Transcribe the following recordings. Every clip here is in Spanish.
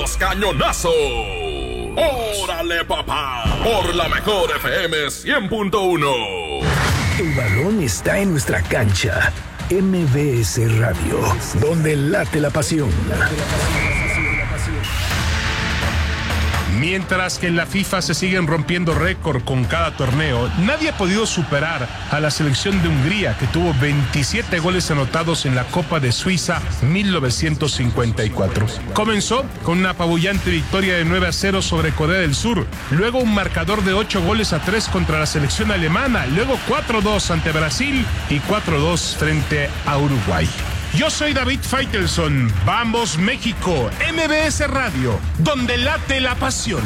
los cañonazos. ¡Órale, papá! Por la mejor FM 100.1. El balón está en nuestra cancha. MBS Radio, donde late la pasión. Mientras que en la FIFA se siguen rompiendo récord con cada torneo, nadie ha podido superar a la selección de Hungría, que tuvo 27 goles anotados en la Copa de Suiza 1954. Comenzó con una apabullante victoria de 9-0 sobre Corea del Sur, luego un marcador de 8-3 contra la selección alemana, luego 4-2 ante Brasil y 4-2 frente a Uruguay. Yo soy David Faitelson. Vamos México, MBS Radio, donde late la pasión.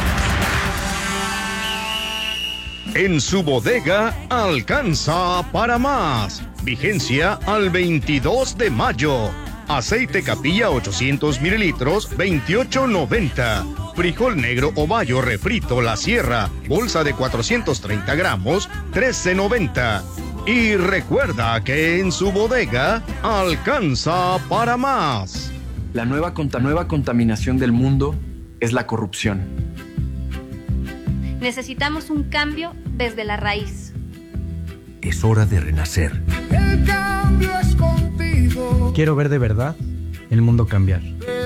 En su bodega alcanza para más. Vigencia al 22 de mayo. Aceite Capilla 800 mililitros, 28.90. Frijol negro o bayo refrito La Sierra, bolsa de 430 gramos, 13.90. Y recuerda que en su bodega alcanza para más. La nueva contaminación del mundo es la corrupción. Necesitamos un cambio desde la raíz. Es hora de renacer. El cambio es contigo. Quiero ver de verdad el mundo cambiar.